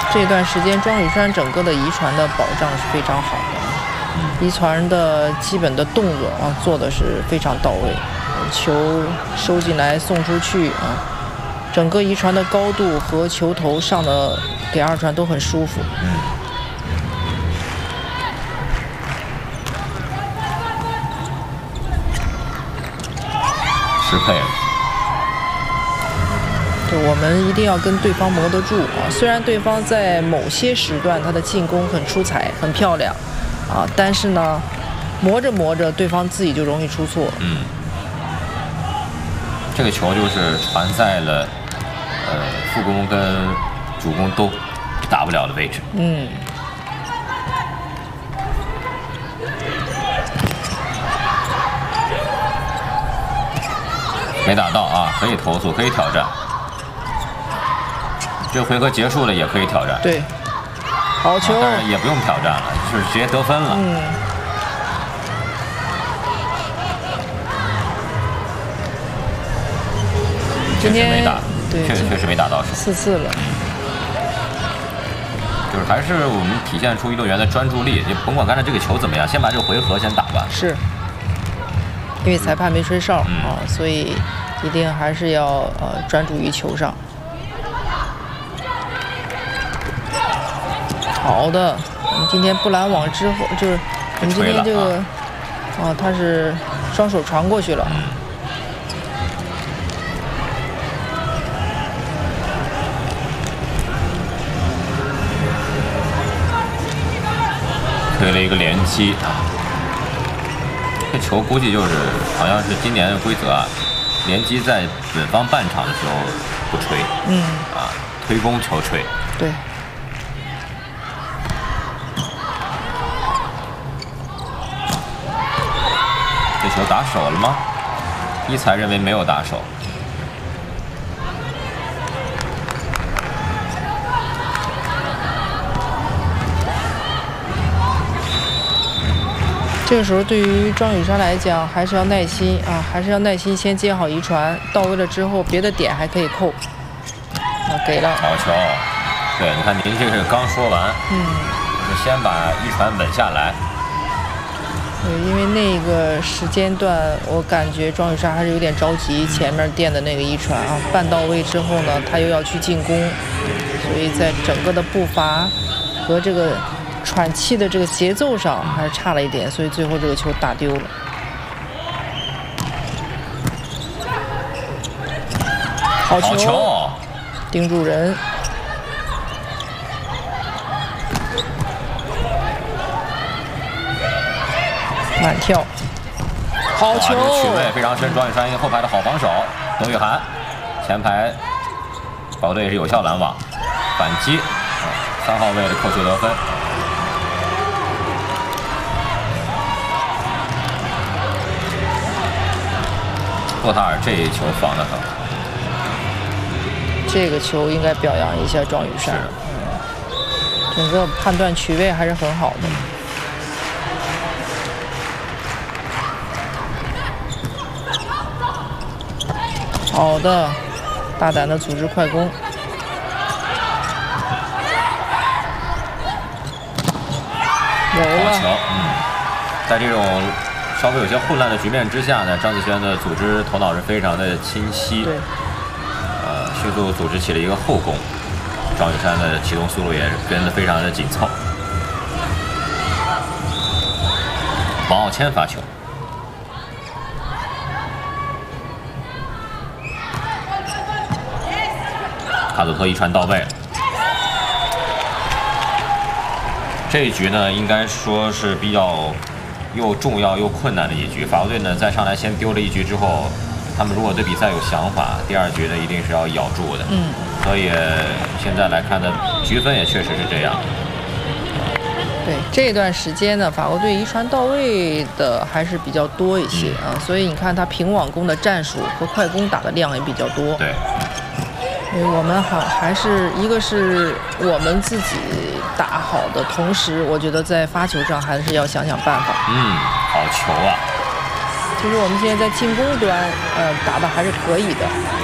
这段时间庄宇珊整个的遗传的保障是非常好的，遗传的基本的动作啊做的是非常到位，球收进来送出去啊，整个遗传的高度和球头上的给二传都很舒服。 适配了。 对，我们一定要跟对方磨得住啊！虽然对方在某些时段他的进攻很出彩、很漂亮，啊，但是呢，磨着磨着，对方自己就容易出错。 这个球就是传在了副攻跟主攻都打不了的位置。没打到啊，可以投诉，可以挑战。这回合结束了也可以挑战。 对，好球， 但是也不用挑战了，就是直接得分了。 今天没打， 对， 确实没打到手 ，4次了。 就是还是我们体现出运动员的专注力，就甭管刚才这个球怎么样，先把这个回合先打完。 是，因为裁判没吹哨啊，所以一定还是要专注于球上。好的，我们今天布拦网之后，就是我们今天这个，他是双手传过去了。 推了一个连击，这球估计就是好像是今年的规则啊，连击在本方半场的时候不吹，推攻球吹。 对。 这球打手了吗？一裁认为没有打手。 这个时候对于庄宇珊来讲，还是要耐心啊，还是要耐心先接好遗传，到位了之后，别的点还可以扣。给了。 好球！对，你看您这个刚说完，就先把遗传稳下来。 对，因为那个时间段，我感觉庄宇珊还是有点着急，前面垫的那个遗传啊，半到位之后呢，他又要去进攻，所以在整个的步伐和这个喘气的这个节奏上还是差了一点，所以最后这个球打丢了。好球！盯住人。满跳，好球！ 区位非常深，庄宇珊一个后排的好防守，董雨涵前排保队也是有效拦网，反击，3号位的扣球得分。洛塔尔这一球防得很好， 这个球应该表扬一下庄宇珊，整个判断区位还是很好的。好的，大胆的组织快攻，有了。 在这种稍微有些混乱的局面之下呢，张子萱的组织头脑是非常的清晰， 对， 迅速组织起了一个后攻，庄宇珊的启动速度也是跟得非常的紧凑。王傲谦发球。卡佐特一传到位，这一局呢，应该说是比较又重要又困难的一局。法国队呢，在上来先丢了一局之后，他们如果对比赛有想法，第二局呢一定是要咬住的。所以现在来看呢，局分也确实是这样。 对，这段时间呢，法国队遗传到位的还是比较多一些啊，所以你看他平网攻的战术和快攻打的量也比较多。 对。 我们还是一个是我们自己打好的同时，我觉得在发球上还是要想想办法。 好球啊！ 其实我们现在在进攻端，打的还是可以的。